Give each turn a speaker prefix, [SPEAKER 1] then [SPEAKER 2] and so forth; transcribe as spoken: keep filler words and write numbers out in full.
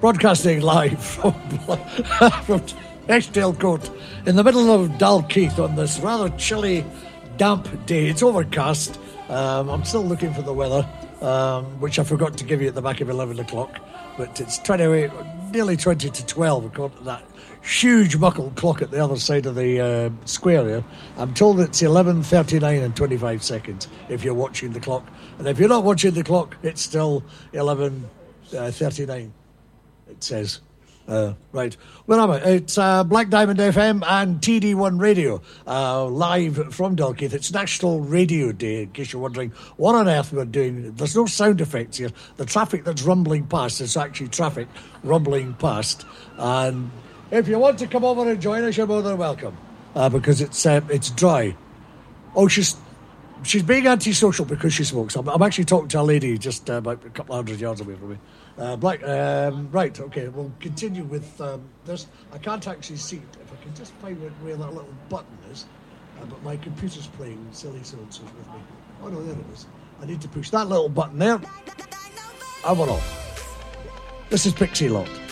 [SPEAKER 1] broadcasting live from, from Echdale Court in the middle of Dalkeith on this rather chilly, damp day. It's overcast. Um, I'm still looking for the weather, um, which I forgot to give you at the back of eleven o'clock. But it's twenty, nearly twenty to twelve, according to that huge muckle clock at the other side of the uh, square here. I'm told it's eleven thirty-nine and twenty-five seconds if you're watching the clock. And if you're not watching the clock, it's still eleven thirty-nine, it says. Uh, right, where am I? It's uh, Black Diamond F M and T D one Radio, uh, live from Dalkeith. It's National Radio Day, in case you're wondering what on earth we're doing. There's no sound effects here. The traffic that's rumbling past is actually traffic rumbling past. And if you want to come over and join us, you're more than welcome, uh, because it's uh, it's dry. Oh, she's she's being antisocial because she smokes. I'm, I'm actually talking to a lady just uh, about a couple of hundred yards away from me. Uh, Black, um, right, okay, we'll continue with um, this. I can't actually see it. If I can just find out where that little button is. Uh, but my computer's playing silly so-and-so with me. Oh, no, there it is. I need to push that little button there. And we're off. This is Pixie Lott.